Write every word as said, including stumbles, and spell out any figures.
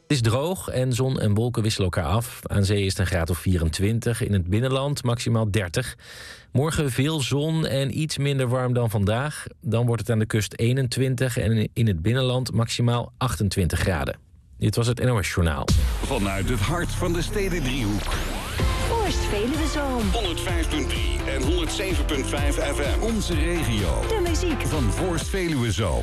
Het is droog en zon en wolken wisselen elkaar af. Aan zee is het een graad of vierentwintig, in het binnenland maximaal dertig. Morgen veel zon en iets minder warm dan vandaag. Dan wordt het aan de kust eenentwintig en in het binnenland maximaal achtentwintig graden. Dit was het N O S Journaal. Vanuit het hart van de Stedendriehoek. Voorst Veluwezoom. honderdvijf komma drie en honderdzeven komma vijf F M. Onze regio. De muziek van Voorst Veluwezoom.